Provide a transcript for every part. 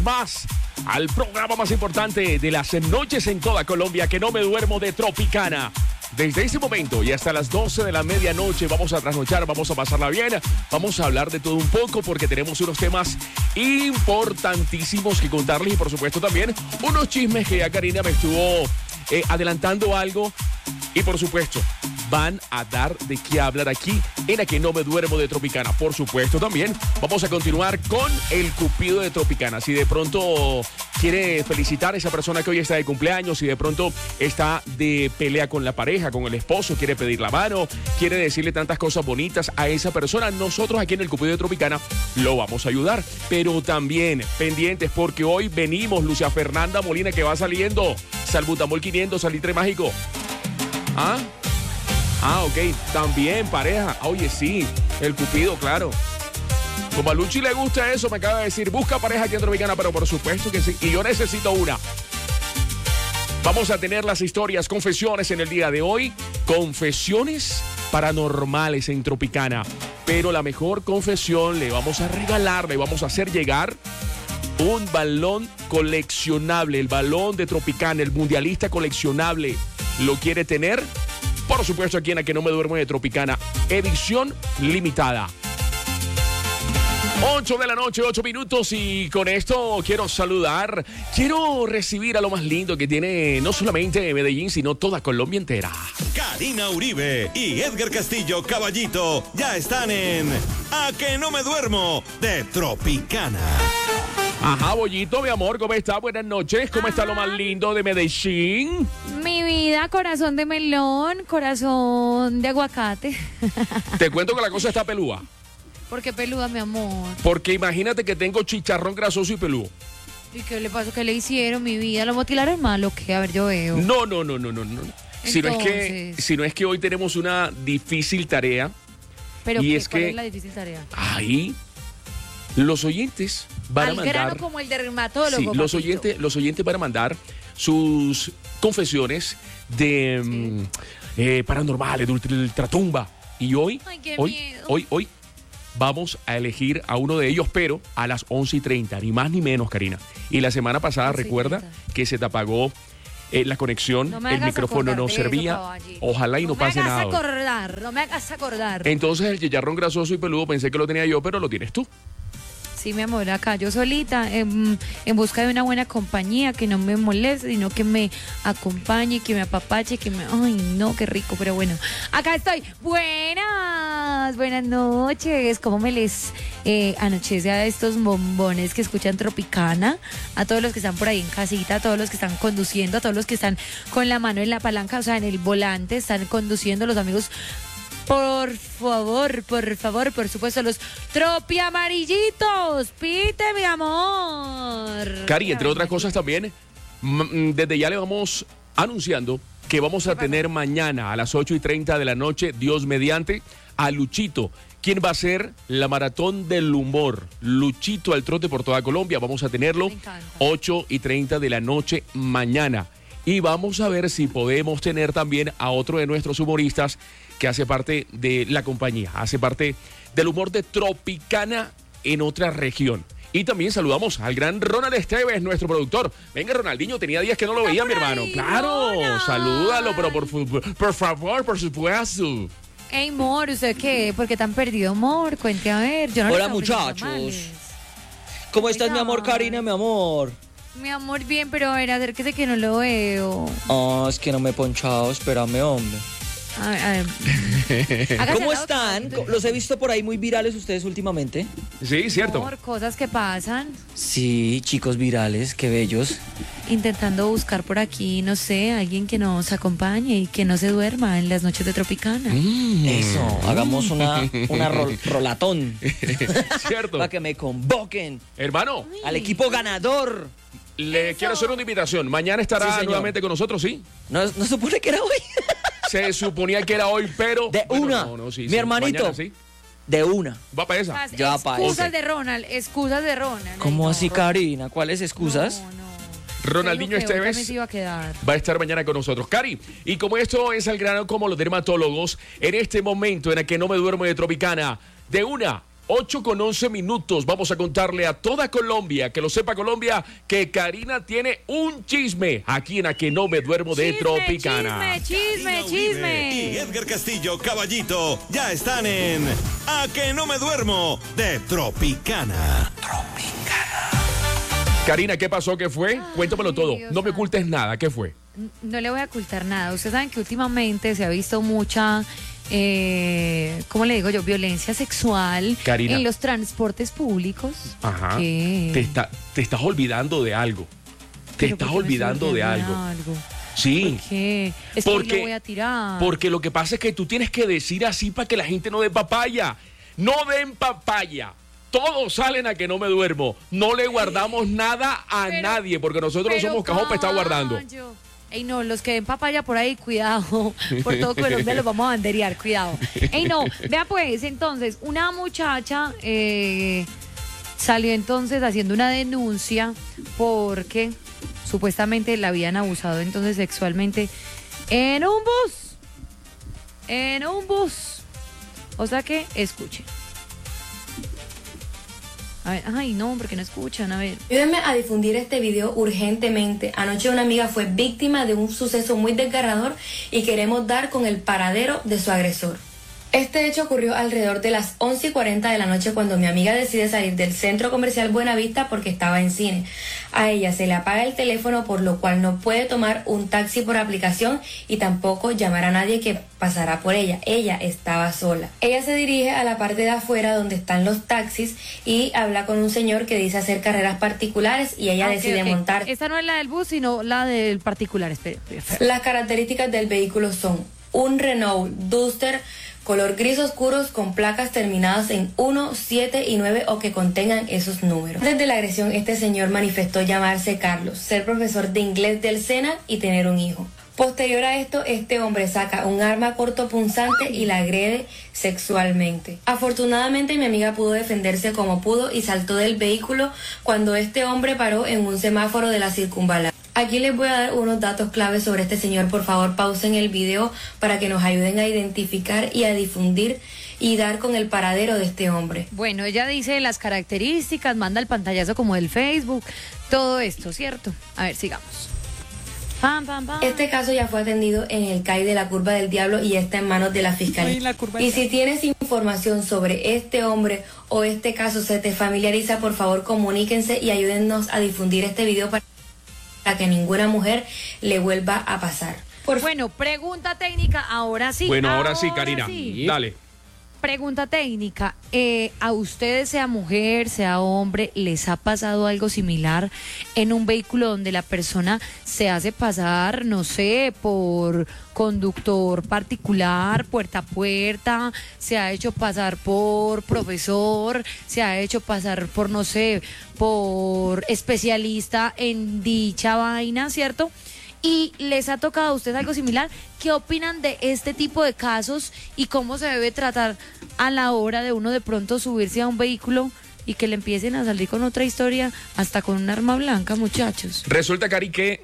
Más al programa más importante de las noches en toda Colombia, que no me duermo, de Tropicana. Desde ese momento y hasta las 12 de la medianoche vamos a trasnochar, vamos a pasarla bien, vamos a hablar de todo un poco porque tenemos unos temas importantísimos que contarles y por supuesto también unos chismes que ya Karina me estuvo adelantando algo y por supuesto van a dar de qué hablar aquí en A Que No Me Duermo de Tropicana. Por supuesto también vamos a continuar con el Cupido de Tropicana. Si de pronto quiere felicitar a esa persona que hoy está de cumpleaños, si de pronto está de pelea con la pareja, con el esposo, quiere pedir la mano, quiere decirle tantas cosas bonitas a esa persona, nosotros aquí en el Cupido de Tropicana lo vamos a ayudar. Pero también pendientes porque hoy venimos, Lucia Fernanda Molina, que va saliendo, Salbutamol 500, Salitre Mágico. Ok, también pareja. Oye, sí, el Cupido, claro. Como a Luchi le gusta eso, me acaba de decir, busca pareja aquí en Tropicana, pero por supuesto que sí. Y yo necesito una. Vamos a tener las historias, confesiones en el día de hoy. Confesiones paranormales en Tropicana. Pero la mejor confesión le vamos a regalar, le vamos a hacer llegar un balón coleccionable. El balón de Tropicana, el mundialista coleccionable. ¿Lo quiere tener? Por supuesto, aquí en A Que No Me Duermo de Tropicana, edición limitada. 8 de la noche, 8 minutos, y con esto quiero recibir a lo más lindo que tiene no solamente Medellín, sino toda Colombia entera. Karina Uribe y Edgar Castillo Caballito ya están en A Que No Me Duermo de Tropicana. Ajá, Bollito, mi amor, ¿cómo está? Buenas noches, ¿cómo está lo más lindo de Medellín? Mi vida, corazón de melón, corazón de aguacate. Te cuento que la cosa está pelúa. ¿Por qué peluda, mi amor? Porque imagínate que tengo chicharrón grasoso y pelúo. ¿Y qué le pasó? ¿Qué le hicieron, mi vida? ¿Lo motilaron mal o qué? A ver, yo veo. No. Si no es que hoy tenemos una difícil tarea. ¿Pero y qué? es ¿Cuál que es la difícil tarea? ahí los oyentes van a mandar... Al grano como el dermatólogo. Sí, los oyentes van a mandar sus confesiones de paranormales, de ultratumba. Y hoy, Ay, qué hoy, miedo. hoy vamos a elegir a uno de ellos, pero a las 11:30, ni más ni menos, Karina. Y la semana pasada, 11:30. recuerda que se te apagó la conexión, el micrófono no servía. Ojalá y no pase nada. No me hagas acordar. Entonces el chicharrón grasoso y peludo pensé que lo tenía yo, pero lo tienes tú. Sí, mi amor, acá yo solita, en busca de una buena compañía que no me moleste, sino que me acompañe, que me apapache, Ay, no, qué rico, pero bueno. Acá estoy. Buenas noches. ¿Cómo me les anochece a estos bombones que escuchan Tropicana? A todos los que están por ahí en casita, a todos los que están conduciendo, a todos los que están con la mano en la palanca, o sea, en el volante, están conduciendo, los amigos... Por favor, por supuesto, los tropi amarillitos. Pite, mi amor. Cari, entre otras cosas también, desde ya le vamos anunciando que vamos a tener mañana a las 8:30 de la noche, Dios mediante, a Luchito, quien va a hacer la maratón del humor. Luchito al trote por toda Colombia. Vamos a tenerlo 8:30 de la noche mañana. Y vamos a ver si podemos tener también a otro de nuestros humoristas que hace parte de la compañía, hace parte del humor de Tropicana en otra región. Y también saludamos al gran Ronald Esteves, nuestro productor. Venga, Ronaldinho, tenía días que no lo veía, mi hermano. Claro, Ronald. Salúdalo, pero por favor, por supuesto. Ey, amor, ¿usted qué? ¿Por qué tan perdido, amor? Cuente a ver. Yo no Hola, le estaba ofreciendo muchachos. tamales. ¿Cómo estás, mi amor, Ay. Karina, mi amor? Mi amor, bien, pero a ver, acérquese que no lo veo. Es que no me he ponchado, espérame, hombre. A ver. Hágase ¿Cómo al lado, están? que- Los he visto por ahí muy virales ustedes últimamente. Sí, cierto. Amor, cosas que pasan. Sí, chicos virales, qué bellos. Intentando buscar por aquí, no sé, alguien que nos acompañe y que no se duerma en las noches de Tropicana. Eso, hagamos una rolatón. Cierto. Para que me convoquen Hermano, al equipo ganador. le quiero hacer una invitación. Mañana estará Sí, señor. nuevamente con nosotros, ¿sí? No supone que era hoy. Se suponía que era hoy, pero... De bueno, una. sí, Mi sí. hermanito. Mañana, sí. De una. Va para esa. Ya, pa' excusas ese. de Ronald, excusas de Ronald. ¿Cómo Ay, así, no, Karina? ¿Cuáles excusas? No. Ronaldinho Dijo que hoy también Esteves se iba a quedar. va a estar mañana con nosotros. Cari, y como esto es al grano como los dermatólogos, en este momento en el que no me duermo de Tropicana, de una, 8:11. Vamos a contarle a toda Colombia, que lo sepa Colombia, que Karina tiene un chisme aquí en A Que No Me Duermo de Tropicana. Chisme. Y Edgar Castillo, Caballito, ya están en A Que No Me Duermo de Tropicana. Karina, ¿qué pasó? ¿Qué fue? Cuéntamelo todo. Dios No me ocultes nada. ¿Qué fue? No le voy a ocultar nada. Ustedes saben que últimamente se ha visto mucha, ¿cómo le digo yo? Violencia sexual, Karina, en los transportes públicos. Ajá. ¿Qué? Te estás olvidando de algo. Te ¿Pero estás por qué me estoy olvidando de algo. algo? Sí. ¿Por qué? Es que hoy lo voy a tirar. Porque lo que pasa es que tú tienes que decir así para que la gente no dé papaya. No den papaya. Todos salen A Que No Me Duermo. No le guardamos nada a nadie, porque nosotros no somos cajón para estar guardando. Ey, no, los que den papaya por ahí, cuidado. Por todo Colombia los vamos a banderear, cuidado. Ey, no, vea pues, entonces, una muchacha salió entonces haciendo una denuncia porque supuestamente la habían abusado entonces sexualmente en un bus. En un bus. O sea que, escuchen. A ver, ay, no, porque no escuchan, a ver. Ayúdenme a difundir este video urgentemente. Anoche una amiga fue víctima de un suceso muy desgarrador y queremos dar con el paradero de su agresor. Este hecho ocurrió alrededor de las 11:40 de la noche cuando mi amiga decide salir del centro comercial Buenavista porque estaba en cine. A ella se le apaga el teléfono, por lo cual no puede tomar un taxi por aplicación y tampoco llamar a nadie que pasará por ella. Ella estaba sola. Ella se dirige a la parte de afuera donde están los taxis y habla con un señor que dice hacer carreras particulares y ella decide montar. Esta no es la del bus, sino la del particular. Espera. Las características del vehículo son un Renault Duster color gris oscuros con placas terminadas en 1, 7 y 9 o que contengan esos números. Antes de la agresión, este señor manifestó llamarse Carlos, ser profesor de inglés del SENA y tener un hijo. Posterior a esto, este hombre saca un arma cortopunzante y la agrede sexualmente. Afortunadamente, mi amiga pudo defenderse como pudo y saltó del vehículo cuando este hombre paró en un semáforo de la circunvalación. Aquí les voy a dar unos datos claves sobre este señor. Por favor, pausen el video para que nos ayuden a identificar y a difundir y dar con el paradero de este hombre. Bueno, ella dice las características, manda el pantallazo como del Facebook, todo esto, ¿cierto? A ver, sigamos. Pam. Este caso ya fue atendido en el CAI de la Curva del Diablo y está en manos de la Fiscalía. Y si tienes información sobre este hombre o este caso se te familiariza, por favor comuníquense y ayúdennos a difundir este video para que ninguna mujer le vuelva a pasar. Bueno, pregunta técnica, ahora sí. Bueno, ahora sí, Karina, sí. dale. Pregunta técnica, ¿a ustedes, sea mujer, sea hombre, les ha pasado algo similar en un vehículo donde la persona se hace pasar, no sé, por conductor particular, puerta a puerta, se ha hecho pasar por profesor, se ha hecho pasar por, no sé, por especialista en dicha vaina, ¿cierto? ¿Y les ha tocado a ustedes algo similar? ¿Qué opinan de este tipo de casos y cómo se debe tratar a la hora de uno de pronto subirse a un vehículo y que le empiecen a salir con otra historia, hasta con un arma blanca, muchachos? Resulta, Cari, que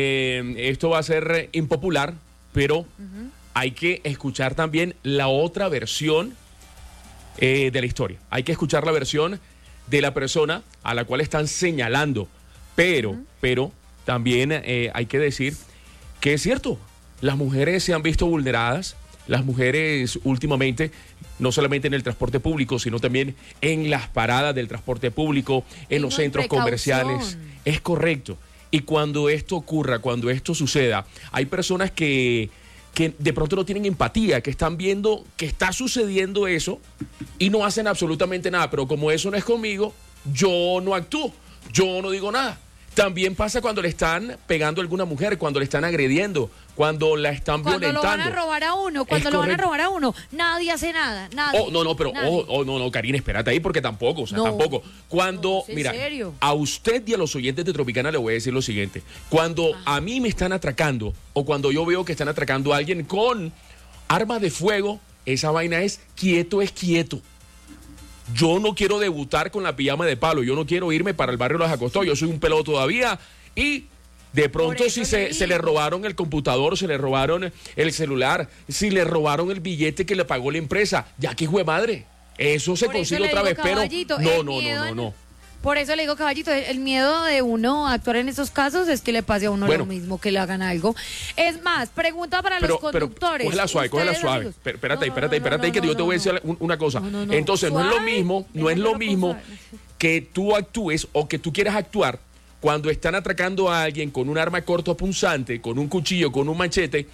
esto va a ser impopular, pero hay que escuchar también la otra versión de la historia. Hay que escuchar la versión de la persona a la cual están señalando, pero también hay que decir que es cierto, las mujeres se han visto vulneradas, las mujeres últimamente, no solamente en el transporte público, sino también en las paradas del transporte público, en los centros comerciales. Es correcto. Y cuando esto ocurra, cuando esto suceda, hay personas que de pronto no tienen empatía, que están viendo que está sucediendo eso y no hacen absolutamente nada. Pero como eso no es conmigo, yo no actúo, yo no digo nada. También pasa cuando le están pegando a alguna mujer, cuando le están agrediendo, cuando la están violentando. Cuando lo van a robar a uno, nadie hace nada, nadie. No, Karina, espérate ahí porque tampoco, tampoco. Cuando, mira, serio? A usted y a los oyentes de Tropicana le voy a decir lo siguiente. Cuando a mí me están atracando o cuando yo veo que están atracando a alguien con armas de fuego, esa vaina es quieto. Yo no quiero debutar con la pijama de palo, yo no quiero irme para el barrio Los Acostados, yo soy un pelado todavía y de pronto si se le robaron el computador, se le robaron el celular, si le robaron el billete que le pagó la empresa, ya que hijo de madre, Eso se Por eso consigue le otra digo, vez, pero Caballito, no, el no, miedo no, no, no. Por eso le digo, Caballito, el miedo de uno a actuar en estos casos es que le pase a uno Bueno. lo mismo, que le hagan algo. Es más, pregunta para los conductores. Cógela suave, Ustedes, amigos. Espérate, No, espérate, que yo te voy a decir una cosa. No. Entonces, no es lo Suave, mismo, déjamelo que tú actúes o que tú quieras actuar cuando están atracando a alguien con un arma cortopunzante, con un cuchillo, con un machete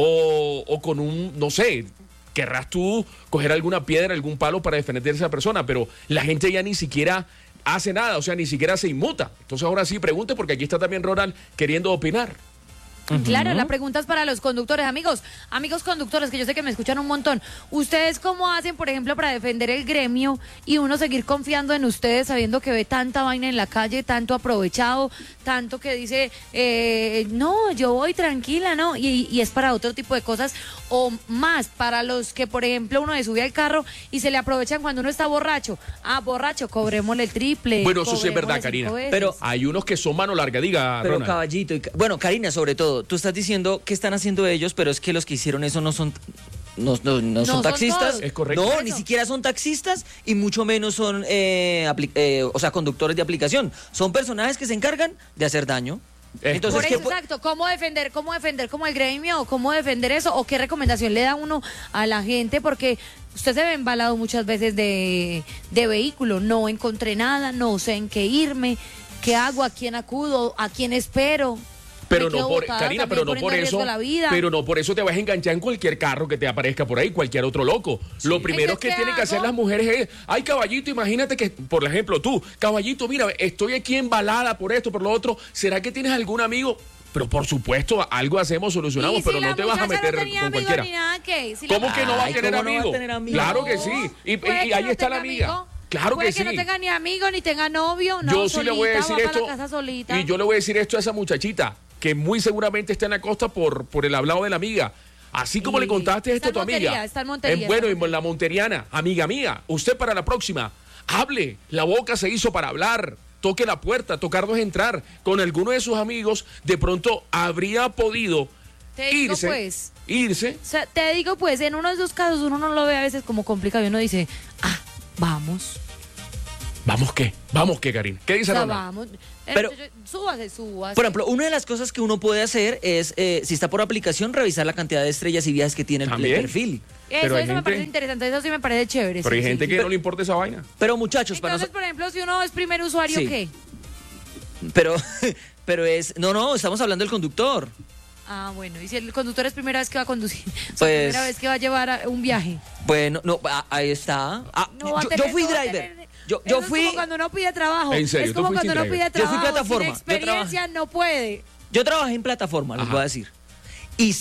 o con un, no sé, querrás tú coger alguna piedra, algún palo para defender a esa persona, pero la gente ya ni siquiera hace nada, o sea, ni siquiera se inmuta. Entonces ahora sí pregunte, porque aquí está también Ronald queriendo opinar. Claro, la pregunta es para los conductores. Amigos conductores, que yo sé que me escuchan un montón. ¿Ustedes cómo hacen, por ejemplo, para defender el gremio y uno seguir confiando en ustedes sabiendo que ve tanta vaina en la calle, tanto aprovechado, tanto que dice, no, yo voy tranquila, ¿no? Y es para otro tipo de cosas o más, para los que, por ejemplo, uno se sube al carro y se le aprovechan cuando uno está borracho. Ah, borracho, cobrémosle el triple. Bueno, eso sí es verdad, cobrémosle 5 Karina. veces. Pero Hay unos que son mano larga, diga Pero Ronald. Caballito, bueno, Karina, sobre todo, tú estás diciendo qué están haciendo ellos, pero es que los que hicieron eso no son son son taxistas. todos. Es correcto. No, Eso. ni siquiera son taxistas y mucho menos son o sea, conductores de aplicación. Son personajes que se encargan de hacer daño. Entonces, Por ¿qué eso, exacto, ¿cómo defender como el gremio? ¿Cómo defender eso? ¿O qué recomendación le da uno a la gente? Porque usted se ve embalado muchas veces de vehículo, no encontré nada, no sé en qué irme, qué hago, a quién acudo, a quién espero. Pero Me no quedo por, botada Karina, pero también no por poniendo en eso, riesgo la vida. pero no por eso te vas a enganchar en cualquier carro que te aparezca por ahí, cualquier otro loco. Lo primero Entonces, que ¿qué tienen que hacer hago? las mujeres es, ay, caballito, imagínate que, por ejemplo, tú, caballito, mira, estoy aquí embalada por esto, por lo otro, ¿será que tienes algún amigo? Pero por supuesto, algo hacemos, solucionamos, Y pero si no la te vas a muchacha meter no tenía con amigos cualquiera. ni nada, ¿qué? Si la ¿Cómo que no va a Ay, tener ¿cómo no va a amigos? tener amigos? Claro que No, sí. Y puede ahí no está la tenga amiga. amigo, Claro puede que sí. no tenga ni amigo, ni tenga novio, no, Yo sí le voy a decir solita, va esto. para la casa solita. Y yo le voy a decir esto a esa muchachita, que muy seguramente está en la costa por el hablado de la amiga. Así como Sí. le contaste esto a tu Está en Montería, amiga. está en Montería, Bueno, está en en la monteriana, amiga mía, usted para la próxima, hable. La boca se hizo para hablar. Toque la puerta, tocarnos entrar. Con alguno de sus amigos, de pronto habría podido Te digo, irse. pues. Irse. O sea, te digo, pues, en uno de esos casos uno no lo ve a veces como complicado y uno dice, vamos. ¿Vamos qué, Karina? ¿Qué O dice sea, Ronald? vamos. Pero- Súbase. Por ejemplo, una de las cosas que uno puede hacer es, si está por aplicación, revisar la cantidad de estrellas y viajes que tiene el También. perfil. pero hay Eso me gente- parece interesante, eso sí me parece chévere. Pero hay sí, gente sí. que no le importa esa vaina. Pero muchachos, para Entonces, por ejemplo, si uno es primer usuario, Sí. ¿qué? pero, pero es, no, estamos hablando del conductor. Ah, bueno, y si el conductor es primera vez que va a conducir, o sea, Pues- primera vez que va a llevar un viaje. Bueno, no, ahí está. No va a yo tener- fui no va a driver. tener- Yo Eso fui, es como cuando uno pide trabajo. En serio, es tú como fuiste cuando uno driver. pide Yo fui trabajo. plataforma, Sin yo experiencia no puede. yo trabajé en plataforma, les Ajá. voy a decir.